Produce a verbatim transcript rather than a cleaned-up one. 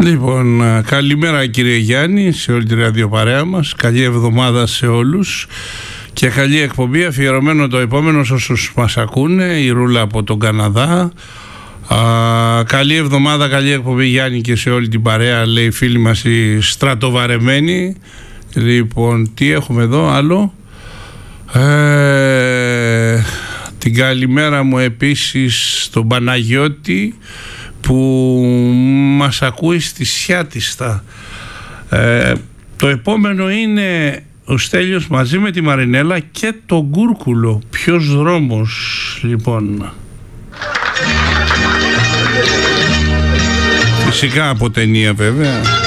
Λοιπόν, καλημέρα κύριε Γιάννη, σε όλη τη ραδιοπαρέα μας. Καλή εβδομάδα σε όλους και καλή εκπομπή, αφιερωμένο το επόμενο σε όσους μας ακούνε. Η Ρούλα από τον Καναδά. Α, καλή εβδομάδα, καλή εκπομπή Γιάννη και σε όλη την παρέα, λέει η φίλη μας η στρατοβαρεμένη. Λοιπόν, τι έχουμε εδώ άλλο? Ε, την καλημέρα μου επίσης στον Παναγιώτη που μας ακούει στη Σιάτιστα. Ε, το επόμενο είναι ο Στέλιος μαζί με τη Μαρινέλα και τον Κούρκουλο. Ποιος δρόμος, λοιπόν? Φυσικά από ταινία βέβαια.